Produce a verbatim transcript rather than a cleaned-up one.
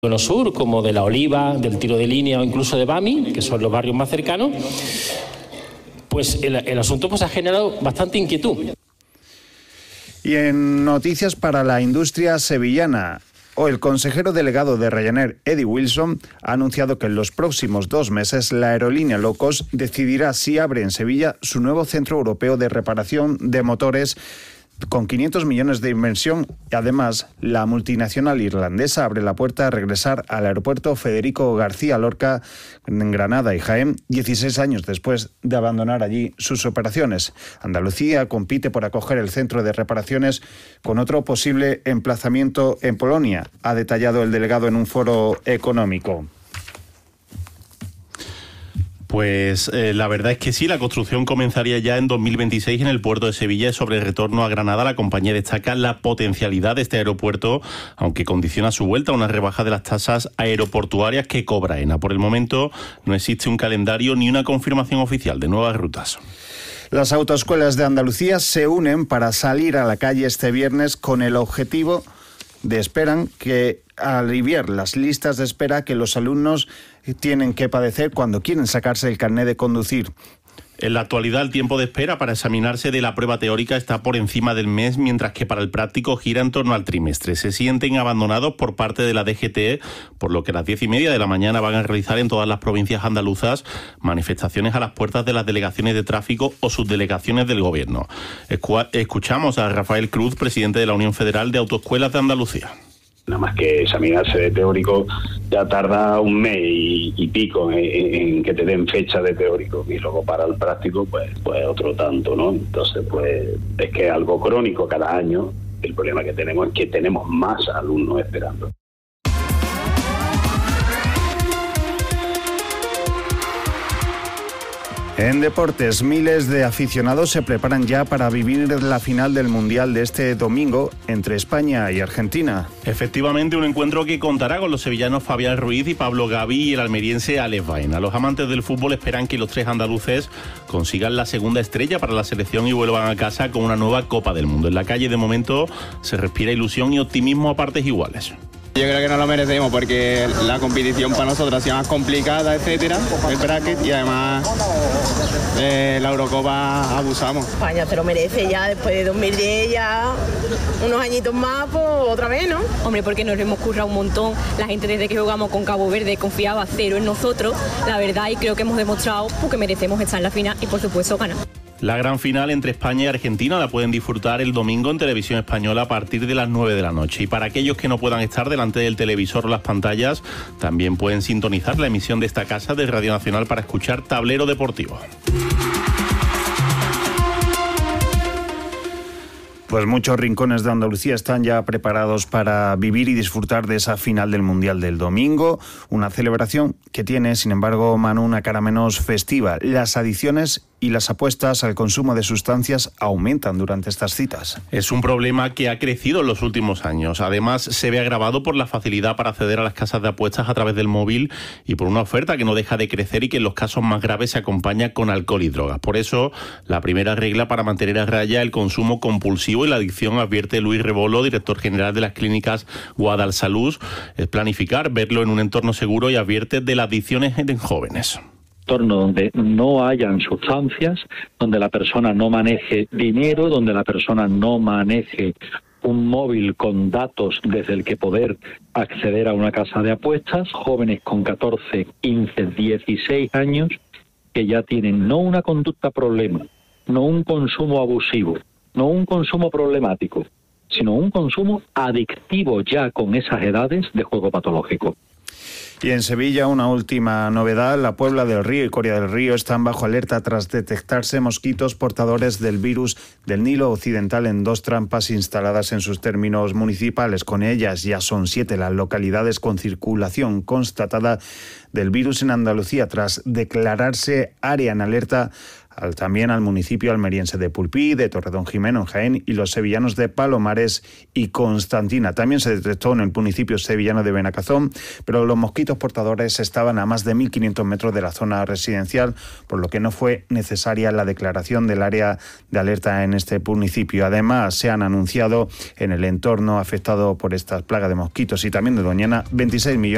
Bueno, sur, como de La Oliva, del Tiro de Línea o incluso de Bami, que son los barrios más cercanos, pues el, el asunto pues, ha generado bastante inquietud. Y en noticias para la industria sevillana, el consejero delegado de Ryanair, Eddie Wilson, ha anunciado que en los próximos dos meses la aerolínea low cost decidirá si abre en Sevilla su nuevo centro europeo de reparación de motores con quinientos millones de inversión. Además, la multinacional irlandesa abre la puerta a regresar al aeropuerto Federico García Lorca en Granada y Jaén, dieciséis años después de abandonar allí sus operaciones. Andalucía compite por acoger el centro de reparaciones con otro posible emplazamiento en Polonia, ha detallado el delegado en un foro económico. Pues eh, la verdad es que sí, la construcción comenzaría ya en dos mil veintiséis en el puerto de Sevilla. Sobre el retorno a Granada, la compañía destaca la potencialidad de este aeropuerto, aunque condiciona su vuelta a una rebaja de las tasas aeroportuarias que cobra AENA. Por el momento no existe un calendario ni una confirmación oficial de nuevas rutas. Las autoescuelas de Andalucía se unen para salir a la calle este viernes con el objetivo de esperan que aliviar las listas de espera que los alumnos tienen que padecer cuando quieren sacarse el carnet de conducir. En la actualidad, el tiempo de espera para examinarse de la prueba teórica está por encima del mes, mientras que para el práctico gira en torno al trimestre. Se sienten abandonados por parte de la D G T, por lo que a las diez y media de la mañana van a realizar en todas las provincias andaluzas manifestaciones a las puertas de las delegaciones de tráfico o subdelegaciones del Gobierno. Escuchamos a Rafael Cruz, presidente de la Unión Federal de Autoescuelas de Andalucía. Nada más que examinarse de teórico ya tarda un mes y, y pico en, en que te den fecha de teórico, y luego para el práctico pues, pues otro tanto, ¿no? Entonces pues es que es algo crónico cada año. El problema que tenemos es que tenemos más alumnos esperando. En deportes, miles de aficionados se preparan ya para vivir la final del Mundial de este domingo entre España y Argentina. Efectivamente, un encuentro que contará con los sevillanos Fabián Ruiz y Pablo Gavi y el almeriense Alex Baena. Los amantes del fútbol esperan que los tres andaluces consigan la segunda estrella para la selección y vuelvan a casa con una nueva Copa del Mundo. En la calle, de momento, se respira ilusión y optimismo a partes iguales. Yo creo que no lo merecemos porque la competición para nosotros ha sido más complicada, etcétera, el bracket, y además eh, la Eurocopa abusamos. España se lo merece ya, después de dos mil diez, ya unos añitos más, pues otra vez, ¿no? Hombre, porque nos hemos currado un montón. La gente desde que jugamos con Cabo Verde confiaba cero en nosotros, la verdad, y creo que hemos demostrado pues, que merecemos estar en la final y por supuesto ganar. La gran final entre España y Argentina la pueden disfrutar el domingo en Televisión Española a partir de las nueve de la noche. Y para aquellos que no puedan estar delante del televisor o las pantallas, también pueden sintonizar la emisión de esta casa de Radio Nacional para escuchar Tablero Deportivo. Pues muchos rincones de Andalucía están ya preparados para vivir y disfrutar de esa final del Mundial del domingo. Una celebración que tiene, sin embargo, Manu, una cara menos festiva. Las adicciones y las apuestas al consumo de sustancias aumentan durante estas citas. Es un problema que ha crecido en los últimos años. Además, se ve agravado por la facilidad para acceder a las casas de apuestas a través del móvil y por una oferta que no deja de crecer y que en los casos más graves se acompaña con alcohol y drogas. Por eso, la primera regla para mantener a raya el consumo compulsivo y la adicción, advierte Luis Rebolo, director general de las clínicas Guadalsalud, es planificar, verlo en un entorno seguro y advierte de las adicciones en jóvenes. Entorno donde no hayan sustancias, donde la persona no maneje dinero, donde la persona no maneje un móvil con datos desde el que poder acceder a una casa de apuestas, jóvenes con catorce, quince, dieciséis años que ya tienen no una conducta problema, no un consumo abusivo, no un consumo problemático, sino un consumo adictivo ya con esas edades de juego patológico. Y en Sevilla, una última novedad: la Puebla del Río y Coria del Río están bajo alerta tras detectarse mosquitos portadores del virus del Nilo Occidental en dos trampas instaladas en sus términos municipales. Con ellas ya son siete las localidades con circulación constatada del virus en Andalucía, tras declararse área en alerta al, también al municipio almeriense de Pulpí, de Torredonjimeno en Jaén y los sevillanos de Palomares y Constantina. También se detectó en el municipio sevillano de Benacazón, pero los mosquitos portadores estaban a más de mil quinientos metros de la zona residencial, por lo que no fue necesaria la declaración del área de alerta en este municipio. Además, se han anunciado en el entorno afectado por estas plagas de mosquitos y también de Doñana veintiséis millones